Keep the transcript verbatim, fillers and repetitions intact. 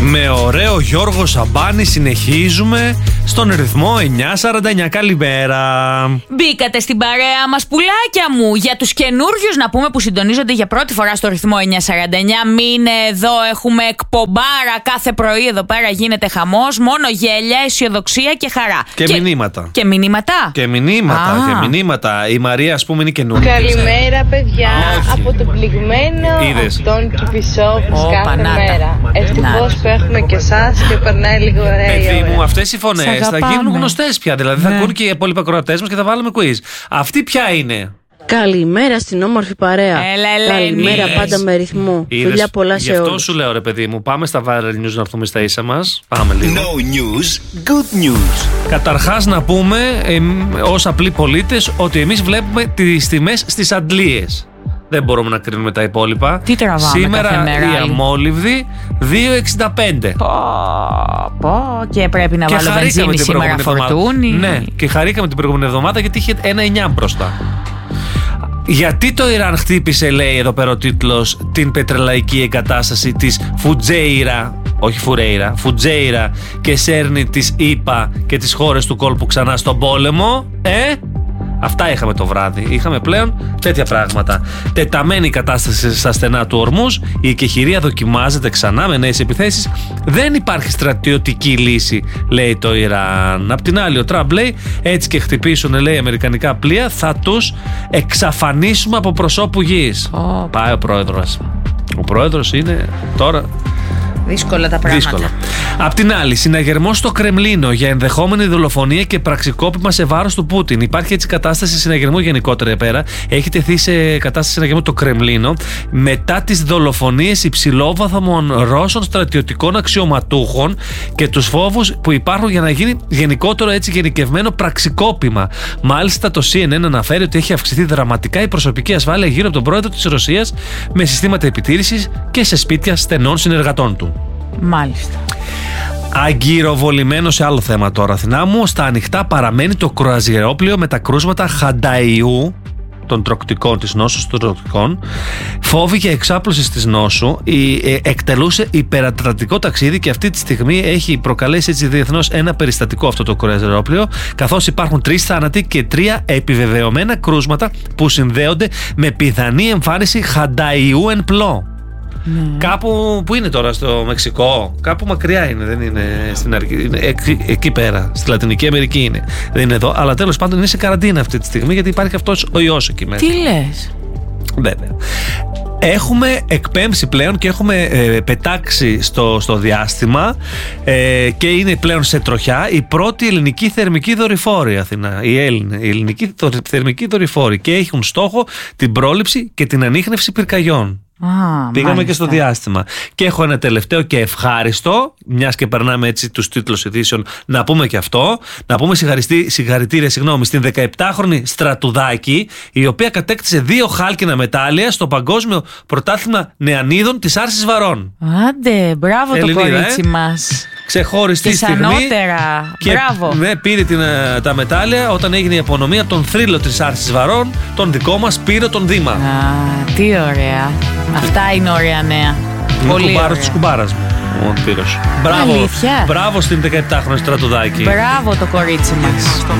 Με ωραίο Γιώργο Σαμπάνη συνεχίζουμε στον ρυθμό εννιά σαράντα εννιά. Καλημέρα. Μπήκατε στην παρέα μας, πουλάκια μου. Για τους καινούριους να πούμε που συντονίζονται για πρώτη φορά στο ρυθμό εννιά σαράντα εννιά, μείνε εδώ, έχουμε εκπομπάρα κάθε πρωί. Εδώ πέρα γίνεται χαμός, μόνο γέλια, αισιοδοξία και χαρά. Και, και μηνύματα. Και μηνύματα. Και μηνύματα. Και μηνύματα. Η Μαρία, ας πούμε, είναι καινούργια. Καλημέρα, παιδιά. Όχι. Από το πληγμένο αυτόν Κηφισό που κάθε μέρα. Ευτυχώς που έχουμε και εσάς και περνάει λίγο ωραία. Παιδί μου, αυτές οι φωνές θα γίνουν γνωστές πια. Δηλαδή, ναι, θα ακούν και οι υπόλοιποι ακροατές μας και θα βάλουμε quiz. Αυτή ποια είναι? Καλημέρα στην όμορφη παρέα. Έλα, καλημέρα πάντα με ρυθμό. Φιλιά πολλά σε όλους. Γι' αυτό σου λέω, ρε παιδί μου, πάμε στα viral news να έρθουμε στα ίσα μας. Πάμε λίγο. No news, good news. Καταρχάς να πούμε, ε, ως απλοί πολίτες, ότι εμείς βλέπουμε τις τιμές στις αντλίες. Δεν μπορούμε να κρίνουμε τα υπόλοιπα. Τι τραβάμε σήμερα κάθε μέρα, η αμόλυβδη δύο εξήντα πέντε. Πω, πω, και πρέπει να και βάλω βενζίνη σήμερα φορτούνι. Ναι, και χαρήκαμε την προηγούμενη εβδομάδα γιατί είχε ένα εννιά μπροστά. Γιατί το Ιράν χτύπησε, λέει εδώ πέρα ο τίτλος, την πετρελαϊκή εγκατάσταση της Φουτζέιρα, όχι Φουρέιρα, Φουτζέιρα, και σέρνει τις ΗΠΑ και τις χώρες του κόλπου ξανά στον πόλεμο, ε? Αυτά είχαμε το βράδυ. Είχαμε πλέον τέτοια πράγματα. Τεταμένη η κατάσταση στα στενά του Ορμούζ. Η εκεχηρία δοκιμάζεται ξανά με νέες επιθέσεις. Δεν υπάρχει στρατιωτική λύση, λέει το Ιράν. Απ' την άλλη, ο Τραμπ λέει: έτσι και χτυπήσουν, λέει, αμερικανικά πλοία, θα τους εξαφανίσουμε από προσώπου γης. Oh. Πάει ο πρόεδρος. Ο πρόεδρος είναι τώρα. Δύσκολα τα πράγματα. Δύσκολα. Απ' την άλλη, συναγερμός στο Κρεμλίνο για ενδεχόμενη δολοφονία και πραξικόπημα σε βάρος του Πούτιν. Υπάρχει έτσι κατάσταση συναγερμού γενικότερα πέρα. Έχει τεθεί σε κατάσταση συναγερμού το Κρεμλίνο μετά τις δολοφονίες υψηλόβαθμων Ρώσων στρατιωτικών αξιωματούχων και τους φόβους που υπάρχουν για να γίνει γενικότερο έτσι γενικευμένο πραξικόπημα. Μάλιστα, το σι εν εν αναφέρει ότι έχει αυξηθεί δραματικά η προσωπική ασφάλεια γύρω από τον πρόεδρο της Ρωσίας με συστήματα επιτήρησης και σε σπίτια στενών συνεργατών του. Μάλιστα. Αγκυροβολημένο σε άλλο θέμα τώρα, Αθηνά μου. Στα ανοιχτά παραμένει το κρουαζιερόπλοιο με τα κρούσματα Χανταϊού, των τροκτικών, της νόσου των τροκτικών. Φόβη για εξάπλωση της νόσου. Η, ε, εκτελούσε υπερατλαντικό ταξίδι και αυτή τη στιγμή έχει προκαλέσει έτσι διεθνώς ένα περιστατικό αυτό το κρουαζιερόπλοιο, καθώς υπάρχουν τρεις θάνατοι και τρία επιβεβαιωμένα κρούσματα που συνδέονται με πιθανή εμφάνιση Χανταϊού εν πλώ. Ναι. Κάπου που είναι τώρα στο Μεξικό, κάπου μακριά είναι, δεν είναι στην αρχή, είναι εκεί, εκεί πέρα, στη Λατινική Αμερική είναι, δεν είναι εδώ, αλλά τέλος πάντων είναι σε καραντίνα αυτή τη στιγμή γιατί υπάρχει αυτός ο ιός εκεί μέσα. Τι λες? Βέβαια. Έχουμε εκπέμψει πλέον και έχουμε ε, πετάξει στο, στο διάστημα ε, και είναι πλέον σε τροχιά η πρώτη ελληνική θερμική δορυφόρη, Αθηνά. Η Έλληνη, η ελληνική θερμική δορυφόρη, και έχουν στόχο την πρόληψη και την ανίχνευση πυρκαγιών. Ah, Πήγαμε μάλιστα. και στο διάστημα. Και έχω ένα τελευταίο και ευχάριστο, μιας και περνάμε έτσι τους τίτλους ειδήσεων, να πούμε και αυτό. Να πούμε συγχαρητήρια συγγνώμη, στην δεκαεπτάχρονη Στρατουδάκη, η οποία κατέκτησε δύο χάλκινα μετάλλια στο Παγκόσμιο Πρωτάθλημα Νεανίδων της Άρσης Βαρών. Άντε, μπράβο. Ελληνίδα, το κορίτσι ε? μας. Ξεχωριστή και στιγμή. Ανώτερα. Και μπράβο. Ναι, πήρε την, τα μετάλλια όταν έγινε η απονομή από τον θρύλο της Άρσης Βαρών, τον δικό μας Σπύρο τον Δήμα. Α, τι ωραία. Αυτά είναι ωραία νέα. Είναι πολύ κουμπάρος της κουμπάρας μου ο Πύρος. Μπράβο, μπράβο στην δεκαεπτάχρονη Στρατουδάκη. Μπράβο το κορίτσι μας.